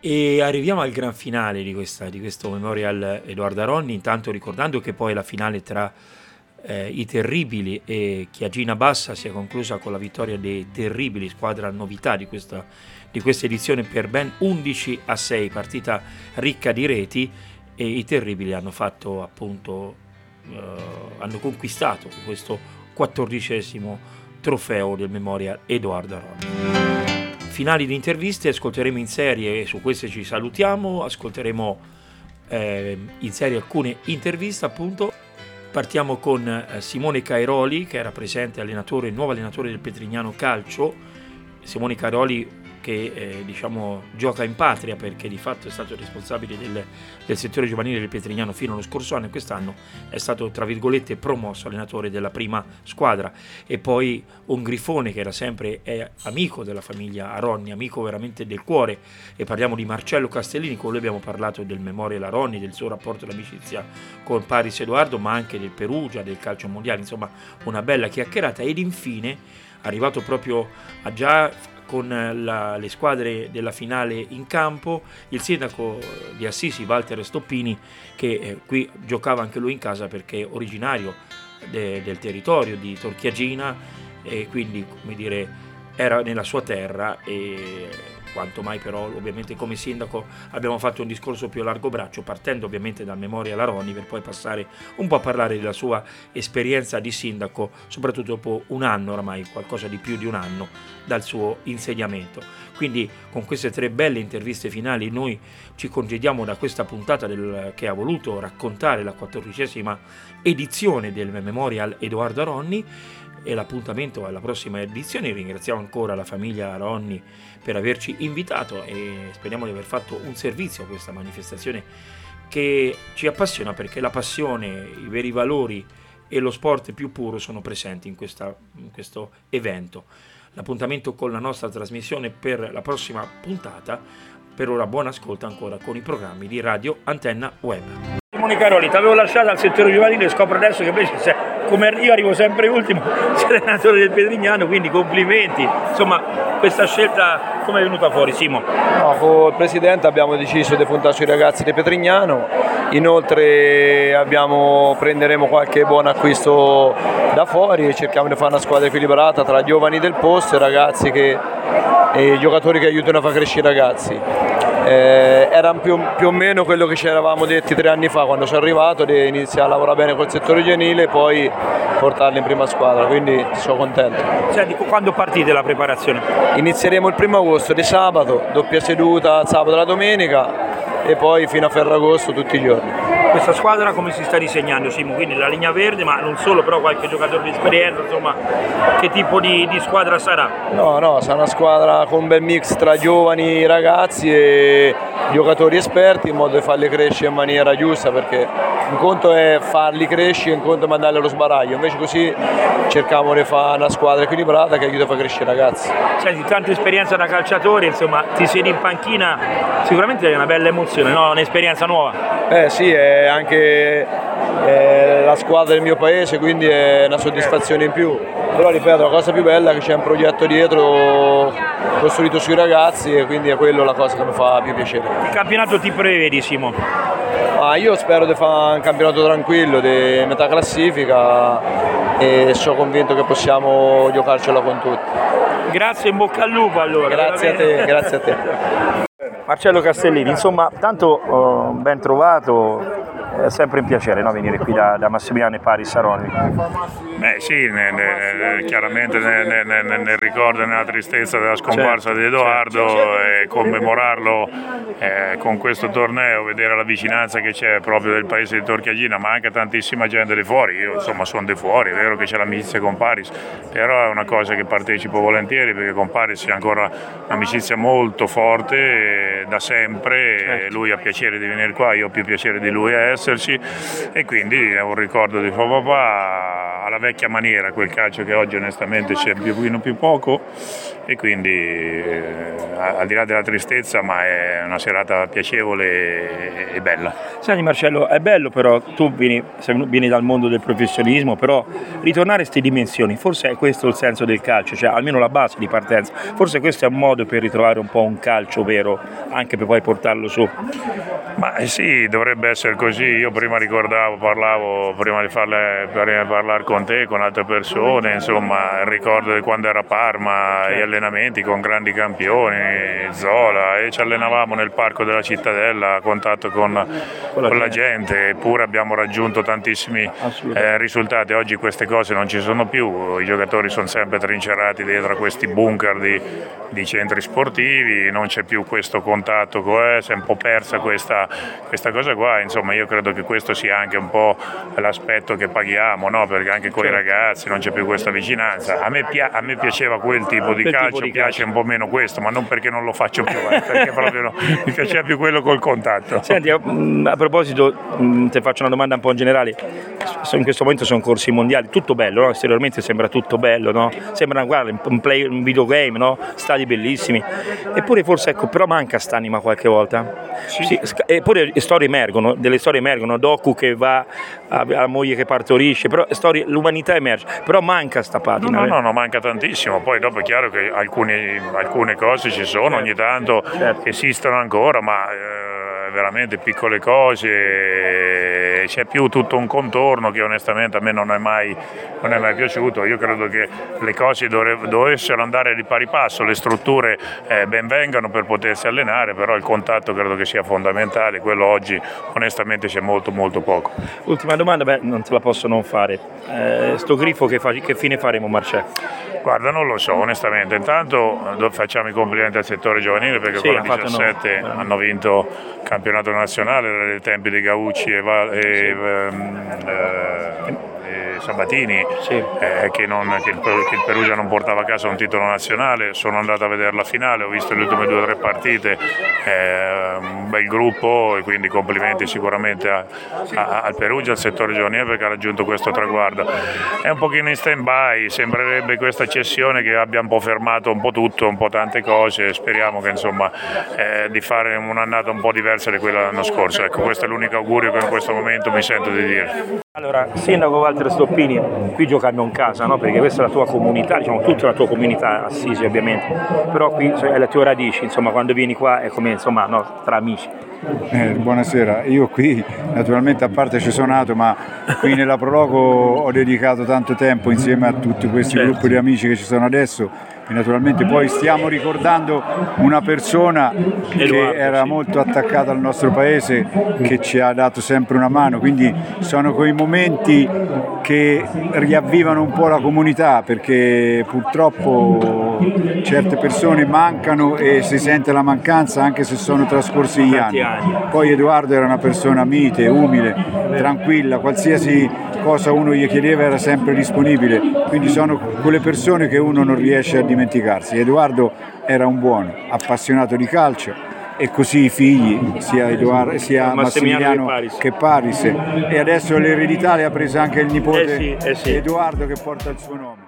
E arriviamo al gran finale di questo Memorial Edoardo Aronni, intanto ricordando che poi la finale tra i Terribili e Chiagina Bassa si è conclusa con la vittoria dei Terribili, squadra novità di questa edizione, per ben 11-6, partita ricca di reti, e i Terribili hanno fatto appunto, hanno conquistato questo 14° trofeo del Memorial Edoardo Aronni. Finali di interviste ascolteremo in serie, e su queste ci salutiamo, ascolteremo in serie alcune interviste appunto. Partiamo con Simone Cairoli, che era presente nuovo allenatore del Petrignano Calcio. Simone Cairoli che gioca in patria, perché di fatto è stato responsabile del settore giovanile del Petrignano fino allo scorso anno, e quest'anno è stato tra virgolette promosso allenatore della prima squadra. E poi un grifone che è amico della famiglia Aronni, amico veramente del cuore, e parliamo di Marcello Castellini. Con lui abbiamo parlato del Memorial Aronni, del suo rapporto d'amicizia con Paris Edoardo, ma anche del Perugia, del calcio mondiale, insomma una bella chiacchierata. Ed infine, arrivato proprio a già con le squadre della finale in campo, il sindaco di Assisi Walter Stoppini, che qui giocava anche lui in casa perché è originario del territorio di Torchiagina, e quindi, come dire, era nella sua terra. E quanto mai però ovviamente come sindaco abbiamo fatto un discorso più a largo braccio, partendo ovviamente dal Memorial Aronni, per poi passare un po' a parlare della sua esperienza di sindaco, soprattutto dopo un anno, oramai qualcosa di più di un anno dal suo insediamento. Quindi con queste 3 belle interviste finali noi ci congediamo da questa puntata che ha voluto raccontare la 14ª edizione del Memorial Edoardo Aronni, e l'appuntamento alla prossima edizione. Ringraziamo ancora la famiglia Aronni per averci invitato, e speriamo di aver fatto un servizio a questa manifestazione che ci appassiona, perché la passione, i veri valori e lo sport più puro sono presenti in questo evento. L'appuntamento con la nostra trasmissione per la prossima puntata. Per ora buon ascolto ancora con i programmi di Radio Antenna Web. Simone Cairoli, ti avevo lasciato al settore giovanile, scopro adesso che invece come io arrivo sempre ultimo, sei allenatore del Petrignano, quindi complimenti. Insomma, questa scelta come è venuta fuori, Simo? No, con il presidente abbiamo deciso di puntare sui ragazzi del Petrignano, inoltre prenderemo qualche buon acquisto da fuori e cerchiamo di fare una squadra equilibrata tra giovani del posto e ragazzi e giocatori che aiutano a far crescere i ragazzi. Era più o meno quello che ci eravamo detti 3 anni fa quando sono arrivato, di iniziare a lavorare bene col settore giovanile e poi portarli in prima squadra, quindi sono contento. Senti, quando partite la preparazione? Inizieremo il 1° agosto di sabato, doppia seduta sabato e la domenica, e poi fino a Ferragosto tutti i giorni. Questa squadra come si sta disegnando, Simo? Quindi la linea verde, ma non solo, però qualche giocatore di esperienza, insomma, che tipo di squadra sarà? No, sarà una squadra con un bel mix tra giovani ragazzi e giocatori esperti, in modo da farli crescere in maniera giusta, perché un conto è farli crescere, un conto è mandarli allo sbaraglio, invece così cerchiamo di fare una squadra equilibrata che aiuta a far crescere i ragazzi. Senti, tanta esperienza da calciatore, insomma, ti siedi in panchina, sicuramente è una bella emozione, no? Un'esperienza nuova? Sì, è anche la squadra del mio paese, quindi è una soddisfazione in più. Però ripeto, la cosa più bella è che c'è un progetto dietro costruito sui ragazzi, e quindi è quello la cosa che mi fa più piacere. Che campionato ti prevedi, Simo? Io spero di fare un campionato tranquillo, di metà classifica, e sono convinto che possiamo giocarcela con tutti. Grazie, in bocca al lupo allora. Grazie a te, grazie a te. Marcello Castellini, insomma, tanto ben trovato, è sempre un piacere, no, venire qui da Massimiliano e Paris Aronni. Sì, chiaramente nel ricordo e nella tristezza della scomparsa di Edoardo, certo. E commemorarlo con questo torneo, vedere la vicinanza che c'è proprio del paese di Torchiagina, ma anche tantissima gente di fuori. Io insomma sono di fuori, è vero che c'è l'amicizia con Paris, però è una cosa che partecipo volentieri, perché con Paris c'è ancora un'amicizia molto forte da sempre, certo. Lui ha piacere di venire qua, io ho più piacere di lui a esserci, e quindi è un ricordo di suo papà alla vecchia maniera, quel calcio che oggi onestamente c'è più poco, e quindi al di là della tristezza, ma è una serata piacevole e bella. Senti Marcello, è bello però, tu vieni dal mondo del professionismo, però ritornare a queste dimensioni, forse è questo il senso del calcio, cioè almeno la base di partenza, forse questo è un modo per ritrovare un po' un calcio vero, anche per poi portarlo su. Ma sì, dovrebbe essere così. Io prima parlavo prima di parlare con te, con altre persone, insomma, il ricordo di quando era a Parma, gli allenamenti con grandi campioni, Zola, e ci allenavamo nel parco della Cittadella a contatto con la gente, eppure abbiamo raggiunto tantissimi risultati. Oggi queste cose non ci sono più, i giocatori sono sempre trincerati dietro a questi bunker di centri sportivi, non c'è più questo contatto, si è un po' persa questa cosa qua. Insomma, io credo che questo sia anche un po' l'aspetto che paghiamo, no? Perché anche con i ragazzi non c'è più questa vicinanza. A me piaceva quel tipo di calcio, piace un po' meno questo, ma non perché non lo faccio più, perché proprio mi piaceva più quello col contatto. Senti, a proposito, ti faccio una domanda un po' in generale. In questo momento sono corsi mondiali, tutto bello, no? Esteriormente sembra tutto bello, no? Sembra un videogame, no? Stadi bellissimi, eppure forse però manca st'anima qualche volta. Sì, eppure delle storie emergono, Doku che va alla moglie che partorisce, però l'umanità emerge, però manca sta patina. No, manca tantissimo. Poi dopo è chiaro che alcune cose ci sono, ogni tanto esistono ancora, ma veramente piccole cose, c'è più tutto un contorno che onestamente a me non è mai piaciuto. Io credo che le cose dovessero andare di pari passo, le strutture ben vengano per potersi allenare, però il contatto credo che sia fondamentale, quello oggi onestamente c'è molto poco. Ultima domanda, non te la posso non fare, sto grifo che fine faremo, Marcello? Guarda, non lo so onestamente. Intanto facciamo i complimenti al settore giovanile, perché con la 17 hanno vinto il campionato nazionale, era dei tempi di Gaucci e Sabatini, che il Perugia non portava a casa un titolo nazionale. Sono andato a vedere la finale, ho visto le ultime 2 o 3 partite, un bel gruppo, e quindi complimenti sicuramente al Perugia, al settore giovanile, perché ha raggiunto questo traguardo. È un pochino in stand by, sembrerebbe questa cessione che abbia un po' fermato un po' tutto, un po' tante cose. Speriamo che insomma di fare un'annata un po' diversa di quella dell'anno scorso. Ecco, questo è l'unico augurio che in questo momento mi sento di dire. Allora, sindaco Walter Stoppini, qui giochiamo in casa, no? Perché questa è la tua comunità, diciamo tutta la tua comunità, Assisi ovviamente, però qui è le tue radici, insomma, quando vieni qua è come, insomma, no, tra amici. Buonasera, io qui naturalmente, a parte ci sono nato, ma qui nella Prologo ho dedicato tanto tempo insieme a tutti questi gruppi di amici che ci sono adesso, e naturalmente poi stiamo ricordando una persona che era molto attaccata al nostro paese, che ci ha dato sempre una mano, quindi sono quei momenti che riavvivano un po' la comunità, perché purtroppo certe persone mancano e si sente la mancanza anche se sono trascorsi gli anni. Poi Edoardo era una persona mite, umile, tranquilla, qualsiasi cosa uno gli chiedeva era sempre disponibile, quindi sono quelle persone che uno non riesce a dimenticarsi. Edoardo era un buono, appassionato di calcio, e così i figli, sia Massimiliano che Paris, e adesso l'eredità le ha presa anche il nipote Edoardo, che porta il suo nome.